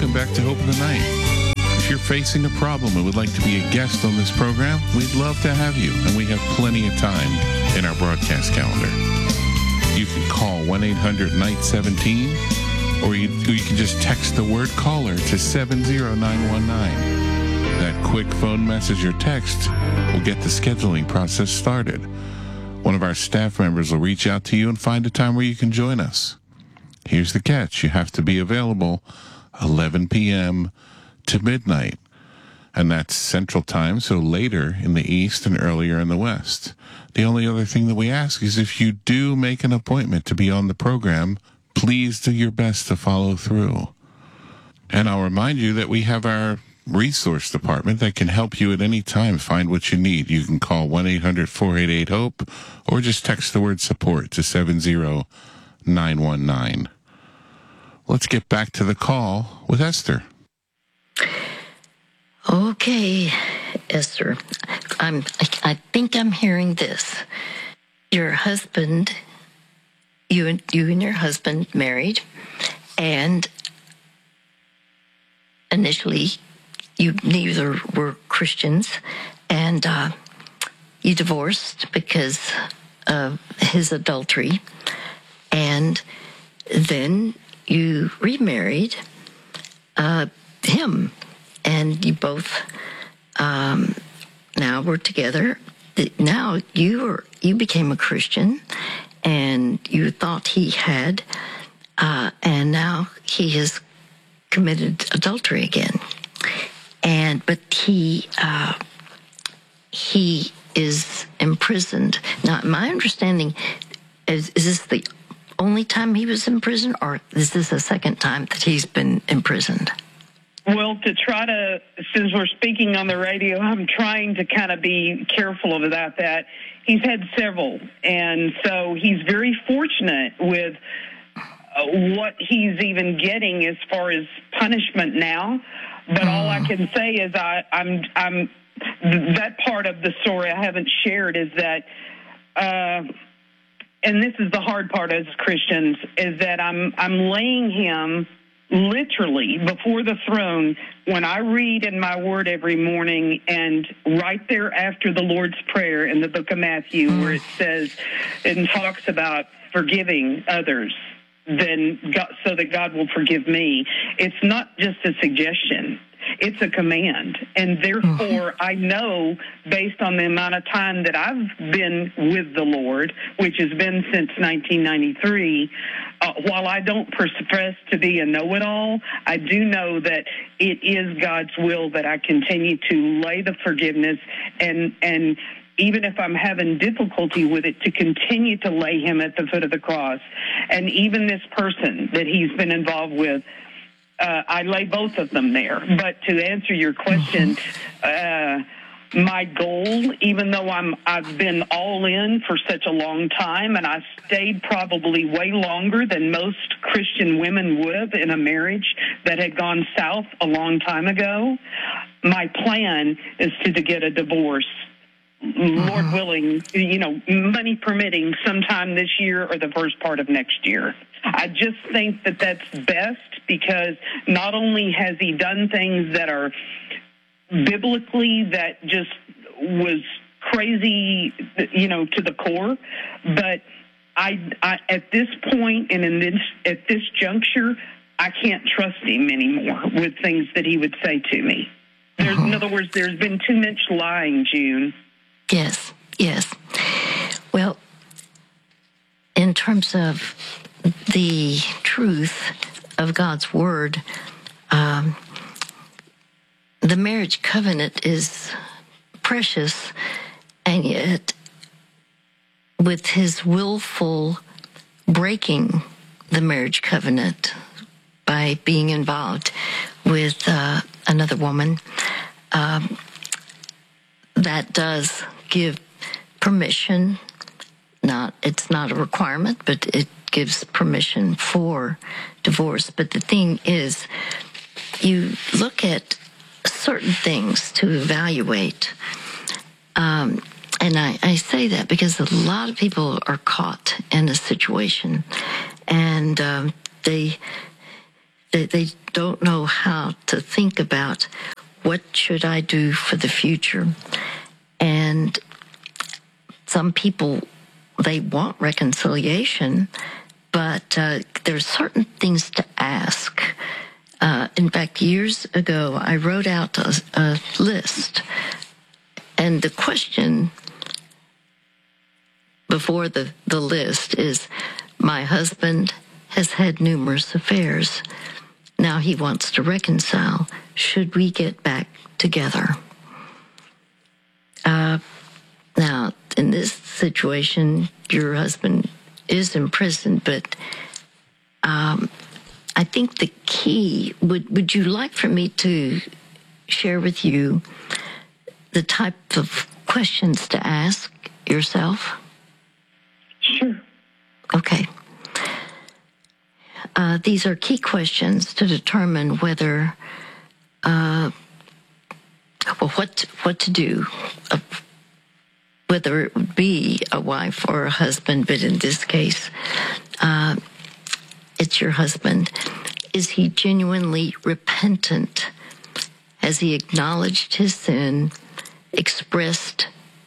welcome back to Hope of the Night. If you're facing a problem and would like to be a guest on this program, we'd love to have you, and we have plenty of time in our broadcast calendar. You can call 1-800-NIGHT-17, or you can just text the word caller to 70919. That quick phone message or text will get the scheduling process started. One of our staff members will reach out to you and find a time where you can join us. Here's the catch. You have to be available 11 p.m. to midnight. And that's Central Time, so later in the East and earlier in the West. The only other thing that we ask is if you do make an appointment to be on the program, please do your best to follow through. And I'll remind you that we have our resource department that can help you at any time find what you need. You can call 1-800-488-HOPE or just text the word support to 70919. Let's get back to the call with Esther. Okay, Esther, I think I'm hearing this. Your husband, you and your husband married, and initially you neither were Christians, and you divorced because of his adultery, and then you remarried him, and you both now we're together. Now you became a Christian, and you thought he had, and now he has committed adultery again. But he is imprisoned now. My understanding is this the only time he was in prison, or is this the second time that he's been imprisoned? Well, since we're speaking on the radio, I'm trying to kind of be careful about that. He's had several, and so he's very fortunate with what he's even getting as far as punishment now. But all I can say is I'm that part of the story I haven't shared is that, and this is the hard part as Christians, is that I'm laying him literally before the throne when I read in my word every morning, and right there after the Lord's Prayer in the book of Matthew, where it says and talks about forgiving others, then God, so that God will forgive me. It's not just a suggestion. It's a command. And therefore, I know, based on the amount of time that I've been with the Lord, which has been since 1993, while I don't profess to be a know-it-all, I do know that it is God's will that I continue to lay the forgiveness and even if I'm having difficulty with it, to continue to lay him at the foot of the cross. And even this person that he's been involved with, I lay both of them there. But to answer your question, my goal, even though I've been all in for such a long time, and I stayed probably way longer than most Christian women would have in a marriage that had gone south a long time ago, my plan is to get a divorce. Lord willing, money permitting, sometime this year or the first part of next year. I just think that that's best, because not only has he done things that are biblically that just was crazy, to the core, but I at this point and at this juncture, I can't trust him anymore with things that he would say to me. In other words, there's been too much lying, June. Yes. Well, in terms of the truth of God's Word, the marriage covenant is precious, and yet with his willful breaking the marriage covenant by being involved with another woman, that does give permission. It's not a requirement, but it gives permission for divorce. But the thing is, you look at certain things to evaluate. And I say that because a lot of people are caught in a situation, and they They don't know how to think about what should I do for the future. And some people, they want reconciliation, but there's certain things to ask. In fact, years ago, I wrote out a list, and the question before the list is, my husband has had numerous affairs. Now he wants to reconcile. Should we get back together? Now, in this situation, your husband is in prison, but I think the key, would you like for me to share with you the type of questions to ask yourself? Sure. Okay. These are key questions to determine whether, what to do, whether it would be a wife or a husband, but in this case, it's your husband. Is he genuinely repentant? Has he acknowledged his sin, expressed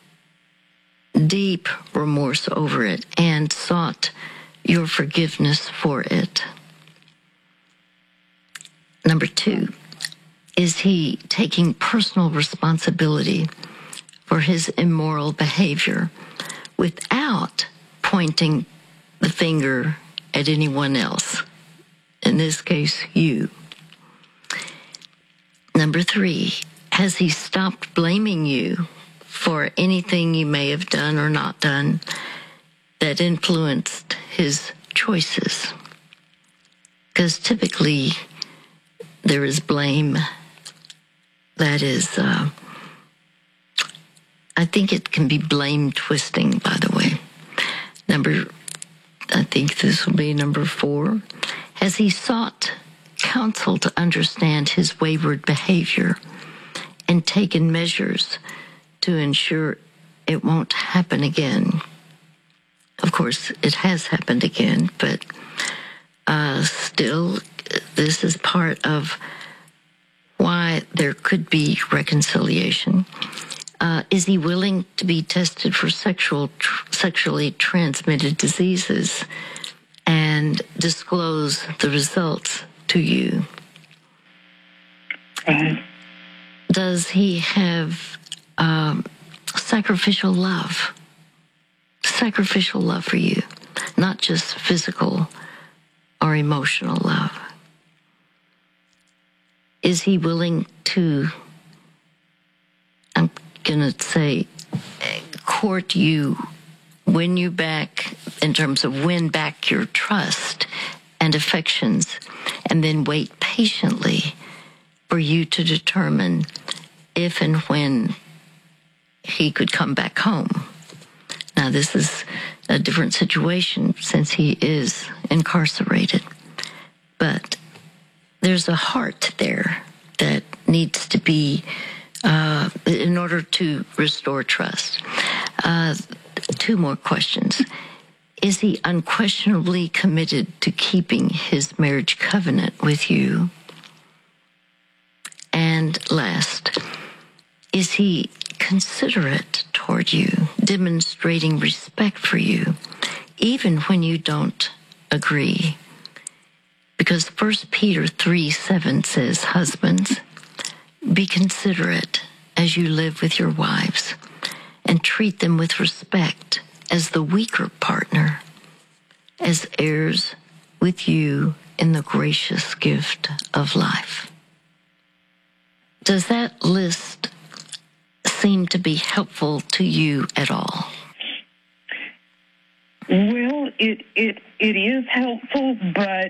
deep remorse over it, and sought your forgiveness for it? Number 2, is he taking personal responsibility for his immoral behavior without pointing the finger at anyone else? In this case, you. Number 3, has he stopped blaming you for anything you may have done or not done that influenced his choices? Because typically there is blame that is, I think it can be blame twisting, by the way. I think this will be number 4. Has he sought counsel to understand his wayward behavior and taken measures to ensure it won't happen again? Of course, it has happened again, but still, this is part of why there could be reconciliation. Is he willing to be tested for sexually transmitted diseases and disclose the results to you? Does he have sacrificial love? Sacrificial love for you, not just physical or emotional love. Is he willing to, I'm going to say, court you, win you back in terms of win back your trust and affections, and then wait patiently for you to determine if and when he could come back home? Now, this is a different situation since he is incarcerated, but there's a heart there that needs to be, in order to restore trust. 2 more questions. Is he unquestionably committed to keeping his marriage covenant with you? And last, is he considerate toward you, demonstrating respect for you, even when you don't agree? Because 1 Peter 3:7 says, husbands, be considerate as you live with your wives, and treat them with respect as the weaker partner, as heirs with you in the gracious gift of life. Does that list seem to be helpful to you at all? Well, it is helpful, but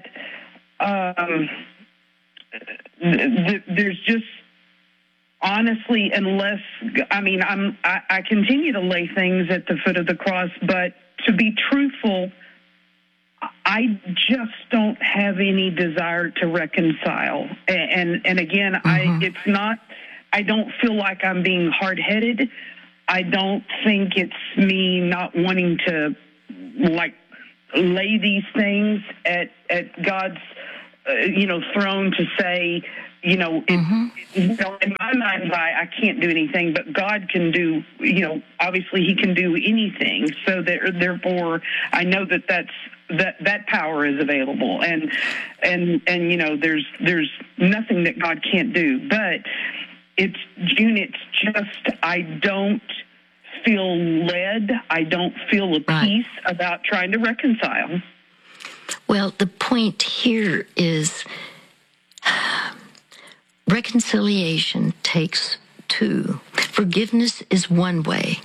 there's just honestly, unless I continue to lay things at the foot of the cross, but to be truthful, I just don't have any desire to reconcile. And again, I don't feel like I'm being hard-headed. I don't think it's me not wanting to lay these things at God's throne to say, in my mind's eye, I can't do anything, but God can do, obviously he can do anything. So therefore, I know that power is available, and there's nothing that God can't do. But it's just I don't feel led. I don't feel a peace about trying to reconcile. Well, the point here is reconciliation takes two. Forgiveness is one way.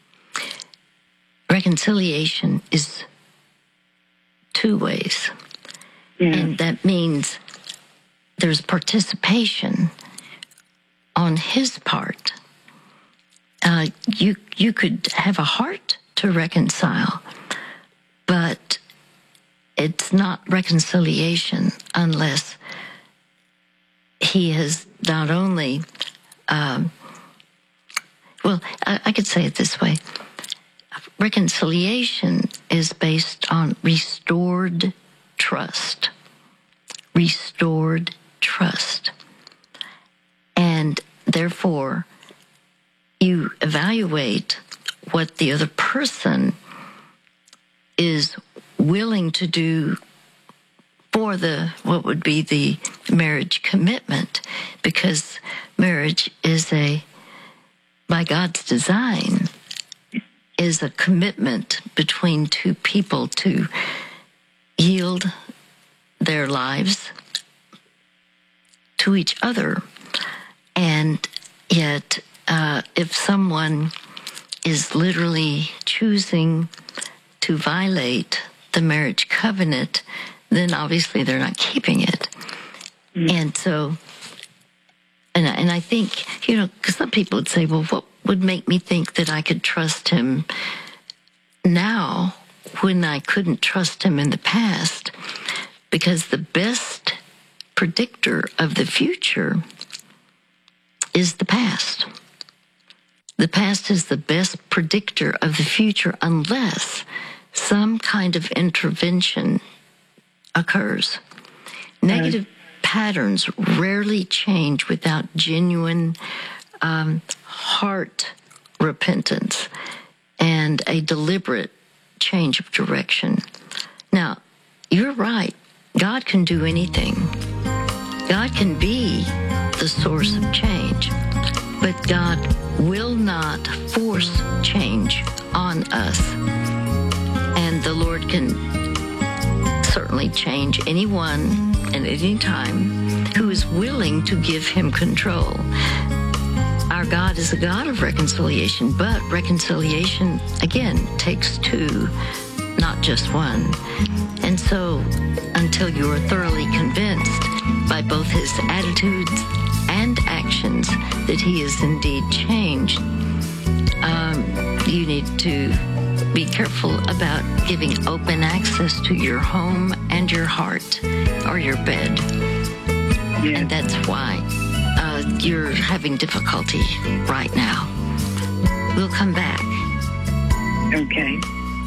Reconciliation is two ways. Yeah. And that means there's participation on his part. You could have a heart to reconcile, but it's not reconciliation unless he has not only, I could say it this way. Reconciliation is based on restored trust. Restored trust. And therefore, you evaluate what the other person is willing to do for what would be the marriage commitment, because marriage is by God's design, is a commitment between two people to yield their lives to each other. And yet, if someone is literally choosing to violate the marriage covenant, then obviously they're not keeping it. Mm-hmm. And so, and I think, because some people would say, well, what would make me think that I could trust him now when I couldn't trust him in the past? Because the best predictor of the future is the past. The past is the best predictor of the future unless some kind of intervention occurs. Negative patterns rarely change without genuine heart repentance and a deliberate change of direction. Now, you're right. God can do anything. God can be the source of change, but God will not force change on us. And the Lord can certainly change anyone and any time who is willing to give him control. Our God is a God of reconciliation, but reconciliation, again, takes two, not just one. And so, until you are thoroughly convinced by both his attitudes and actions that he is indeed changed, you need to be careful about giving open access to your home and your heart or your bed. Yeah. And that's why you're having difficulty right now. We'll come back. Okay.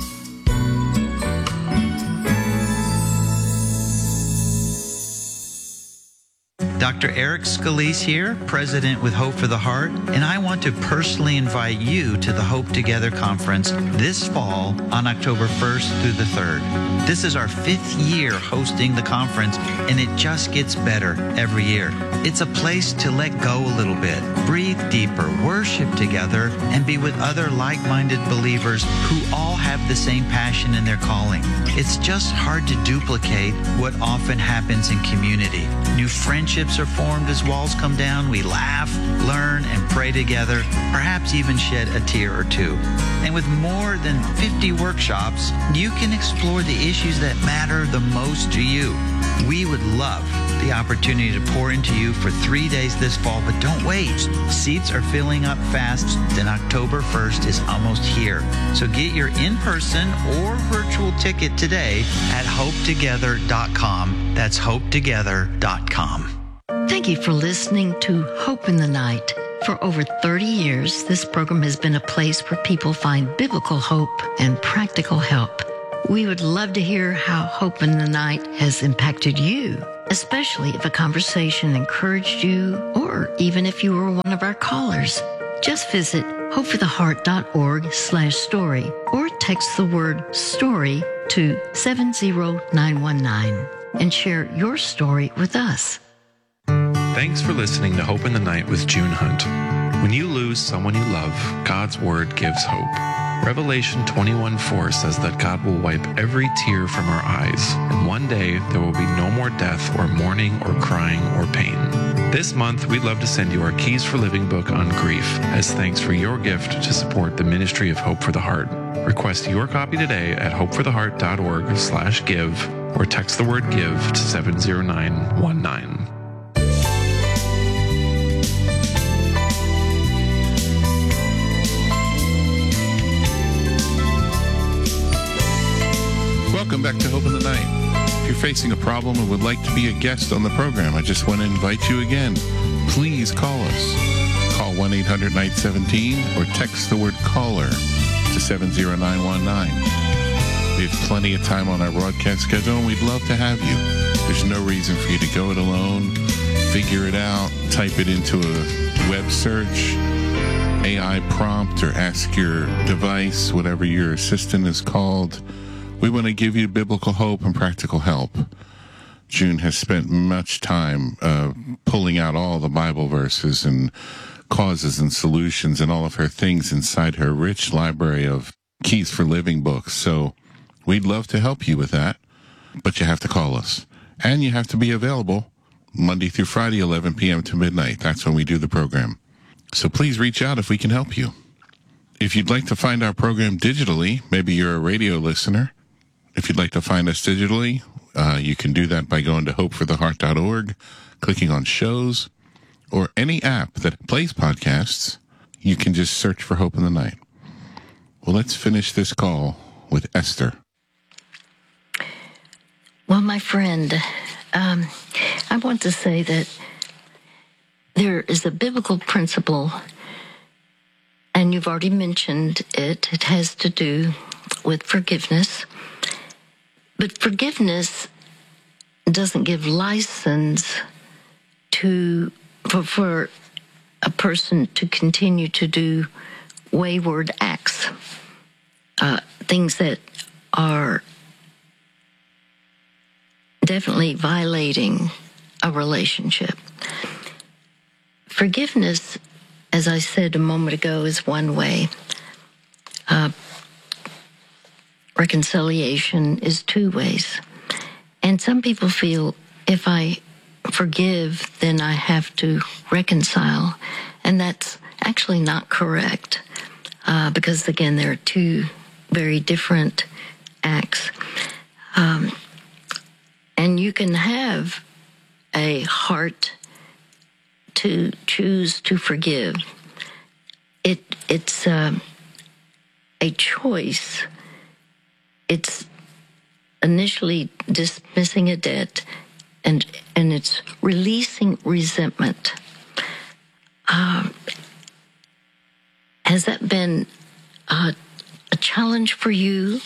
Dr. Eric Scalise here, President with Hope for the Heart, and I want to personally invite you to the Hope Together Conference this fall on October 1st through the 3rd. This is our 5th year hosting the conference, and it just gets better every year. It's a place to let go a little bit, breathe deeper, worship together, and be with other like-minded believers who all have the same passion in their calling. It's just hard to duplicate what often happens in community. New friendships are formed as walls come down. We laugh, learn, and pray together, perhaps even shed a tear or two. And with more than 50 workshops, you can explore the issues that matter the most to you. We would love the opportunity to pour into you for 3 days this fall, but don't wait. Seats are filling up fast, and October 1st is almost here. So get your in-person or virtual ticket today at hopetogether.com. That's hopetogether.com. Thank you for listening to Hope in the Night. For over 30 years, this program has been a place where people find biblical hope and practical help. We would love to hear how Hope in the Night has impacted you especially if a conversation encouraged you or even if you were one of our callers. Just visit hopefortheheart.org/story or text the word story to 70919 and share your story with us. Thanks for listening to Hope in the Night with June Hunt. When you lose someone you love, God's Word gives hope. Revelation 21:4 says that God will wipe every tear from our eyes, and one day there will be no more death or mourning or crying or pain. This month, we'd love to send you our Keys for Living book on grief as thanks for your gift to support the ministry of Hope for the Heart. Request your copy today at hopefortheheart.org/give or text the word give to 70919. Welcome back to Hope in the Night. If you're facing a problem and would like to be a guest on the program, I just want to invite you again. Please call us. Call 1-800-NIGHT-17 or text the word caller to 70919. We have plenty of time on our broadcast schedule, and we'd love to have you. There's no reason for you to go it alone. Figure it out. Type it into a web search, AI prompt, or ask your device, whatever your assistant is called. We want to give you biblical hope and practical help. June has spent much time pulling out all the Bible verses and causes and solutions and all of her things inside her rich library of Keys for Living books. So we'd love to help you with that, but you have to call us. And you have to be available Monday through Friday, 11 p.m. to midnight. That's when we do the program. So please reach out if we can help you. If you'd like to find our program digitally, maybe you're a radio listener. If you'd like to find us digitally, you can do that by going to hopefortheheart.org, clicking on shows, or any app that plays podcasts. You can just search for Hope in the Night. Well, let's finish this call with Esther. Well, my friend, I want to say that there is a biblical principle, and you've already mentioned it. It has to do with forgiveness. But forgiveness doesn't give license for a person to continue to do wayward acts, things that are definitely violating a relationship. Forgiveness, as I said a moment ago, is one way. Reconciliation is two ways. And some people feel if I forgive, then I have to reconcile. And that's actually not correct. Because, again, there are two very different acts. And you can have a heart to choose to forgive. It's a choice. It's initially dismissing a debt, and it's releasing resentment. Has that been a challenge for you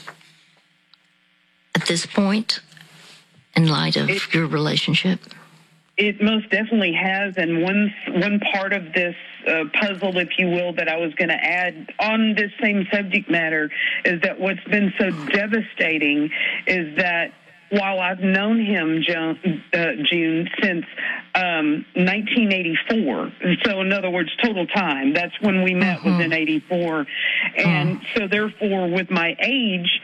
at this point in light of your relationship? It most definitely has, and one part of this puzzle, if you will, that I was going to add on this same subject matter is that what's been so devastating is that while I've known him, June, since 1984, so in other words, total time, that's when we met, was in 84, and so therefore with my age,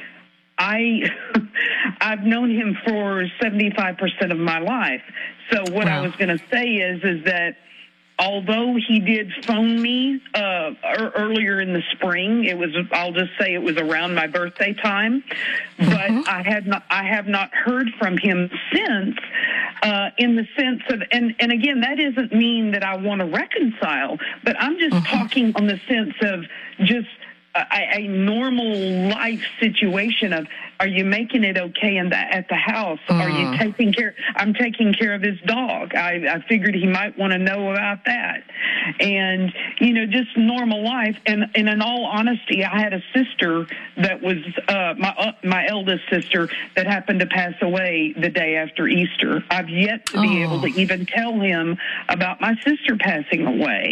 I've known him for 75% of my life. So what I was going to say is that although he did phone me earlier in the spring, I'll just say it was around my birthday time, but I have not heard from him since, in the sense of, and again, that doesn't mean that I want to reconcile, but I'm just talking on the sense of just a normal life situation of, are you making it okay at the house? Are you taking care? I'm taking care of his dog. I figured he might want to know about that. And, just normal life. And in all honesty, I had a sister that was my eldest sister that happened to pass away the day after Easter. I've yet to be able to even tell him about my sister passing away.